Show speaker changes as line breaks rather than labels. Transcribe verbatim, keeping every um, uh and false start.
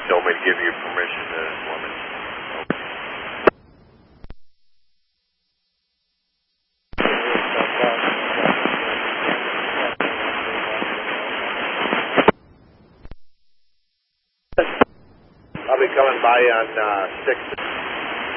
told me to give you permission to woman. I'll be coming by on uh, six.